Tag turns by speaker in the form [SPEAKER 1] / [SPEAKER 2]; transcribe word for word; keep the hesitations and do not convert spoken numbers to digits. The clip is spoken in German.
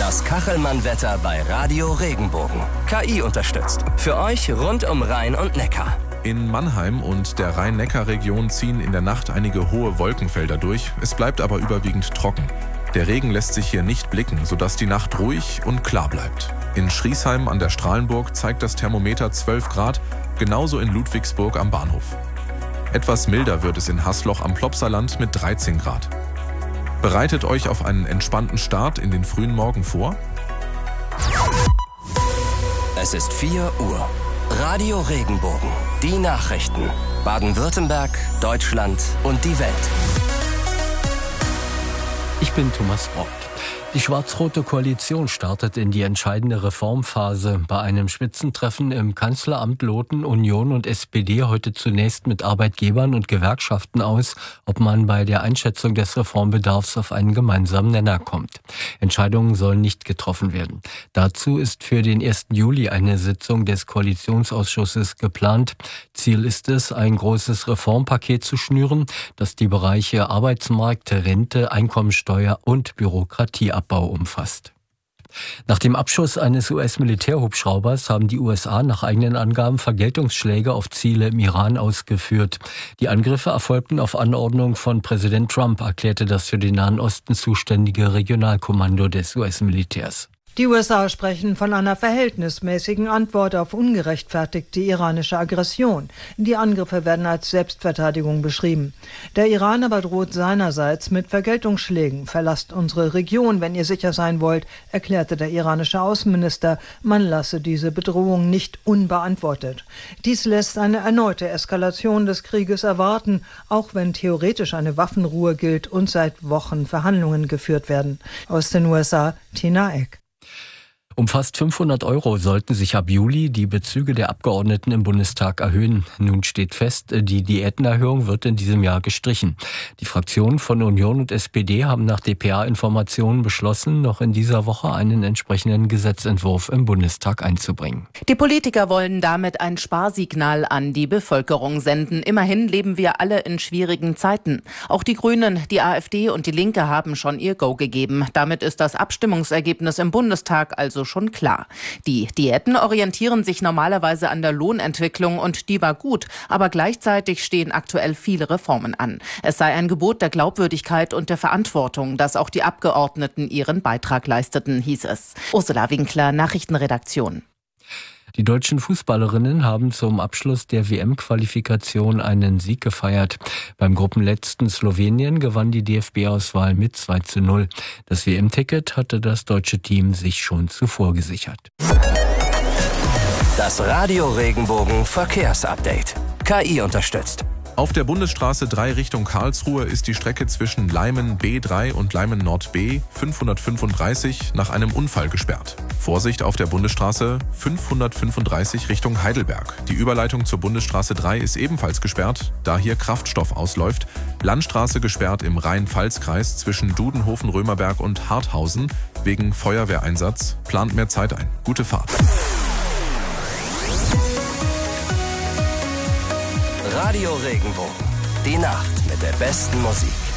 [SPEAKER 1] Das Kachelmann-Wetter bei Radio Regenbogen. K I unterstützt. Für euch rund um Rhein und Neckar.
[SPEAKER 2] In Mannheim und der Rhein-Neckar-Region ziehen in der Nacht einige hohe Wolkenfelder durch. Es bleibt aber überwiegend trocken. Der Regen lässt sich hier nicht blicken, sodass die Nacht ruhig und klar bleibt. In Schriesheim an der Strahlenburg zeigt das Thermometer zwölf Grad, genauso in Ludwigsburg am Bahnhof. Etwas milder wird es in Haßloch am Plopsaland mit dreizehn Grad. Bereitet euch auf einen entspannten Start in den frühen Morgen vor.
[SPEAKER 1] Es ist vier Uhr. Radio Regenbogen. Die Nachrichten. Baden-Württemberg, Deutschland und die Welt.
[SPEAKER 3] Ich bin Thomas Brott. Die schwarz-rote Koalition startet in die entscheidende Reformphase. Bei einem Spitzentreffen im Kanzleramt loten Union und S P D heute zunächst mit Arbeitgebern und Gewerkschaften aus, ob man bei der Einschätzung des Reformbedarfs auf einen gemeinsamen Nenner kommt. Entscheidungen sollen nicht getroffen werden. Dazu ist für den ersten Juli eine Sitzung des Koalitionsausschusses geplant. Ziel ist es, ein großes Reformpaket zu schnüren, das die Bereiche Arbeitsmarkt, Rente, Einkommensteuer und Bürokratie Abbau umfasst. Nach dem Abschuss eines U S-Militärhubschraubers haben die U S A nach eigenen Angaben Vergeltungsschläge auf Ziele im Iran ausgeführt. Die Angriffe erfolgten auf Anordnung von Präsident Trump, erklärte das für den Nahen Osten zuständige Regionalkommando des U S-Militärs.
[SPEAKER 4] Die U S A sprechen von einer verhältnismäßigen Antwort auf ungerechtfertigte iranische Aggression. Die Angriffe werden als Selbstverteidigung beschrieben. Der Iran aber droht seinerseits mit Vergeltungsschlägen. Verlasst unsere Region, wenn ihr sicher sein wollt, erklärte der iranische Außenminister. Man lasse diese Bedrohung nicht unbeantwortet. Dies lässt eine erneute Eskalation des Krieges erwarten, auch wenn theoretisch eine Waffenruhe gilt und seit Wochen Verhandlungen geführt werden. Aus den U S A, Tina Eck.
[SPEAKER 3] Um fast fünfhundert Euro sollten sich ab Juli die Bezüge der Abgeordneten im Bundestag erhöhen. Nun steht fest, die Diätenerhöhung wird in diesem Jahr gestrichen. Die Fraktionen von Union und S P D haben nach D P A-Informationen beschlossen, noch in dieser Woche einen entsprechenden Gesetzentwurf im Bundestag einzubringen.
[SPEAKER 5] Die Politiker wollen damit ein Sparsignal an die Bevölkerung senden. Immerhin leben wir alle in schwierigen Zeiten. Auch die Grünen, die AfD und die Linke haben schon ihr Go gegeben. Damit ist das Abstimmungsergebnis im Bundestag also schon klar. Die Diäten orientieren sich normalerweise an der Lohnentwicklung und die war gut, aber gleichzeitig stehen aktuell viele Reformen an. Es sei ein Gebot der Glaubwürdigkeit und der Verantwortung, dass auch die Abgeordneten ihren Beitrag leisteten, hieß es. Ursula Winkler, Nachrichtenredaktion.
[SPEAKER 3] Die deutschen Fußballerinnen haben zum Abschluss der W M-Qualifikation einen Sieg gefeiert. Beim Gruppenletzten Slowenien gewann die D F B-Auswahl mit zwei zu null. Das W M-Ticket hatte das deutsche Team sich schon zuvor gesichert.
[SPEAKER 1] Das Radio Regenbogen Verkehrsupdate. K I unterstützt.
[SPEAKER 2] Auf der Bundesstraße drei Richtung Karlsruhe ist die Strecke zwischen Leimen B drei und Leimen Nord B fünfhundertfünfunddreißig nach einem Unfall gesperrt. Vorsicht auf der Bundesstraße fünfhundertfünfunddreißig Richtung Heidelberg. Die Überleitung zur Bundesstraße drei ist ebenfalls gesperrt, da hier Kraftstoff ausläuft. Landstraße gesperrt im Rhein-Pfalz-Kreis zwischen Dudenhofen, Römerberg und Harthausen wegen Feuerwehreinsatz. Plant mehr Zeit ein. Gute Fahrt.
[SPEAKER 1] Radio Regenbogen. Die Nacht mit der besten Musik.